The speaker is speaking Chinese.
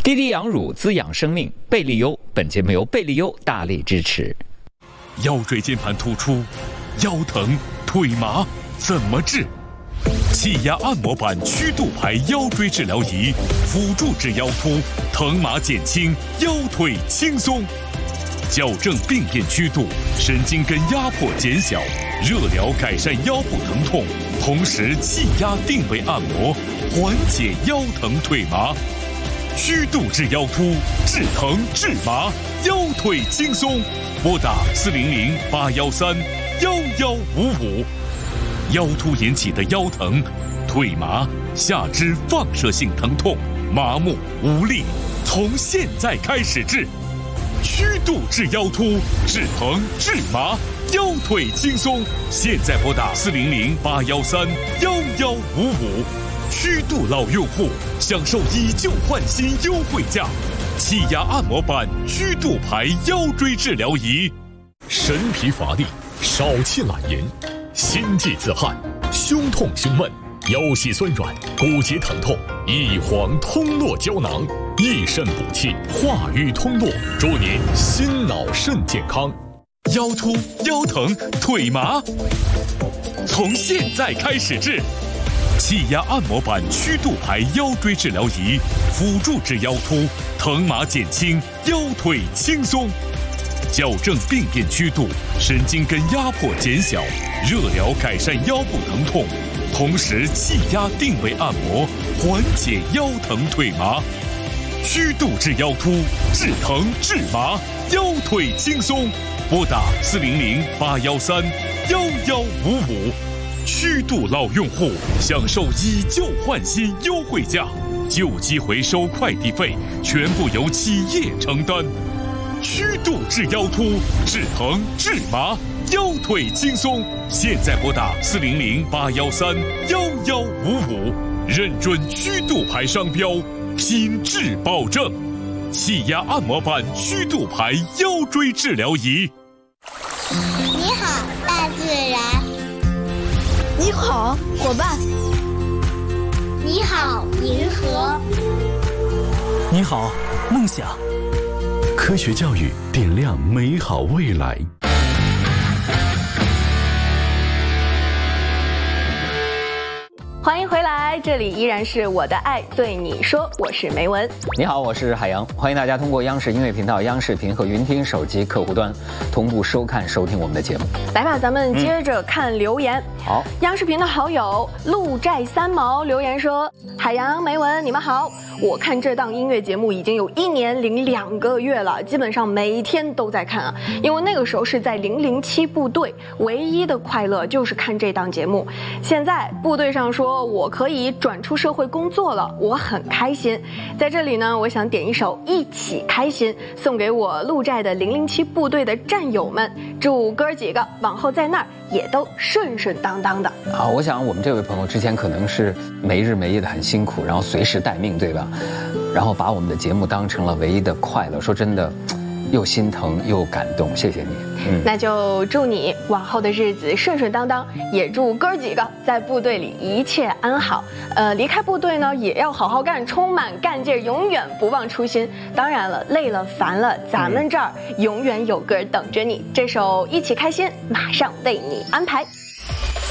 滴滴养乳滋养生命，贝利优。本节目由贝利优大力支持。 腰椎间盘突出，腰疼、腿麻怎么治？气压按摩板曲度牌腰椎治疗仪，辅助治腰突，疼麻减轻，腰腿轻松。矫正病变曲度，神经根压迫减小，热疗改善腰部疼痛，同时气压定位按摩，缓解腰疼腿麻。曲度治腰突，治疼治麻，腰腿轻松。拨打400-813-1155。腰突引起的腰疼、腿麻、下肢放射性疼痛、麻木无力，从现在开始治。曲度治腰突，治疼治麻，腰腿轻松。现在拨打400-813-1155。曲度老用户享受以旧换新优惠价，气压按摩板曲度牌腰椎治疗仪。 神疲乏力，少气懒言，心悸自汗，胸痛胸闷，腰膝酸软，骨节疼痛，益黄通络胶囊，益肾补气，化瘀通络，祝您心脑肾健康。 腰突、腰疼、腿麻，从现在开始治。气压按摩板曲度牌腰椎治疗仪，辅助治腰突，疼麻减轻，腰腿轻松。矫正病变曲度，神经根压迫减小，热疗改善腰部疼痛，同时气压定位按摩，缓解腰疼腿麻。曲度治腰突，治疼治麻，腰腿轻松。拨打400-813-1155。曲度老用户享受以旧换新优惠价，旧机回收快递费全部由企业承担。曲度治腰突，治疼治麻，腰腿轻松。现在拨打400-813-1155，认准曲度牌商标，品质保证。气压按摩板曲度牌腰椎治疗仪。 你好，大自然。 你好，伙伴。 你好，银河。 你好，梦想。 科学教育点亮美好未来。 欢迎回来，这里依然是我的爱对你说，我是梅文。 你好，我是海洋，欢迎大家通过央视音乐频道、央视频和云听手机客户端同步收看收听我们的节目。 来吧，咱们接着看留言。 好， 央视频的好友鹿寨三毛留言说：海洋、梅文，你们好。我看这档音乐节目已经有1年零2个月了，基本上每天都在看啊。因为那个时候是在007部队，唯一的快乐就是看这档节目。现在部队上说我可以转出社会工作了，我很开心。在这里呢，我想点一首《一起开心》，送给我鹿寨的007部队的战友们，祝哥几个往后在那儿也都顺顺当当的。 好，我想我们这位朋友之前可能是没日没夜的很辛苦，然后随时待命，对吧？然后把我们的节目当成了唯一的快乐，说真的，又心疼又感动，谢谢你。 那就祝你往后的日子顺顺当当，也祝哥几个在部队里一切安好。离开部队呢，也要好好干，充满干劲，永远不忘初心。当然了，累了烦了，咱们这儿永远有歌等着你。这首《一起开心》马上为你安排。